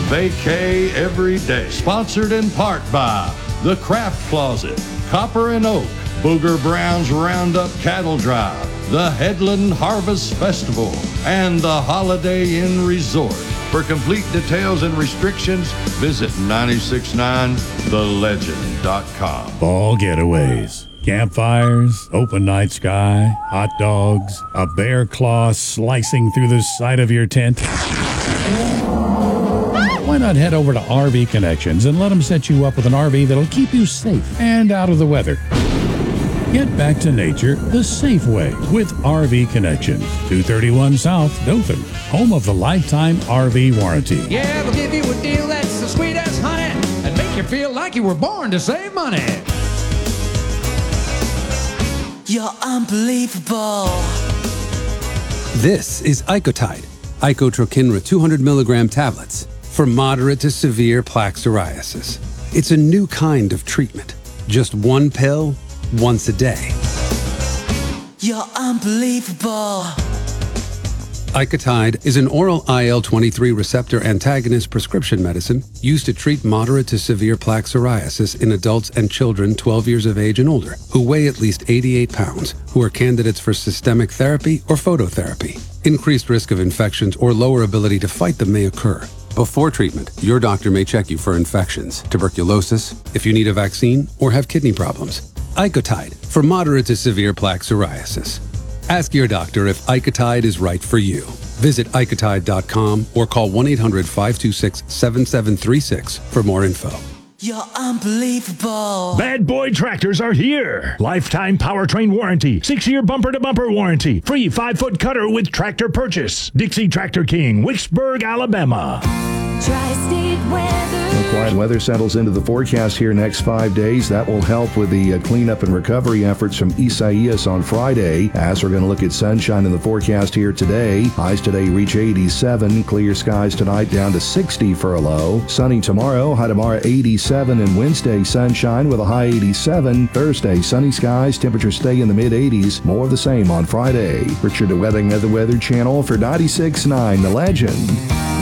vacay every day. Sponsored in part by The Craft Closet, Copper and Oak, Booger Brown's Roundup Cattle Drive, the Headland Harvest Festival, and the Holiday Inn Resort. For complete details and restrictions, visit 969thelegend.com. Fall getaways, campfires, open night sky, hot dogs, a bear claw slicing through the side of your tent. Why not head over to RV Connections and let them set you up with an RV that'll keep you safe and out of the weather? Get back to nature the safe way with RV Connections, 231 South, Dothan, home of the lifetime RV warranty. Yeah, they'll give you a deal that's the sweet as honey and make you feel like you were born to save money. You're unbelievable. This is Icotide, Icotrokinra 200 milligram tablets for moderate to severe plaque psoriasis. It's a new kind of treatment. Just one pill, once a day. You're unbelievable. Icotide is an oral IL-23 receptor antagonist prescription medicine used to treat moderate to severe plaque psoriasis in adults and children 12 years of age and older who weigh at least 88 pounds, who are candidates for systemic therapy or phototherapy. Increased risk of infections or lower ability to fight them may occur. Before treatment, your doctor may check you for infections, tuberculosis, if you need a vaccine, or have kidney problems. Icotide for moderate to severe plaque psoriasis. Ask your doctor if Icotide is right for you. Visit Icotide.com or call 1-800-526-7736 for more info. You're unbelievable. Bad Boy Tractors are here. Lifetime powertrain warranty. 6-year bumper-to-bumper warranty. Free 5-foot cutter with tractor purchase. Dixie Tractor King, Wicksburg, Alabama. Tri-State weather. Quiet weather settles into the forecast here next 5 days. That will help with the cleanup and recovery efforts from Isaias on Friday. As we're going to look at sunshine in the forecast here today. Highs today reach 87. Clear skies tonight down to 60 for a low. Sunny tomorrow. High tomorrow 87. And Wednesday sunshine with a high 87. Thursday sunny skies. Temperatures stay in the mid-80s. More of the same on Friday. Richard DeWetting of the Weather Channel for 96.9 The Legend.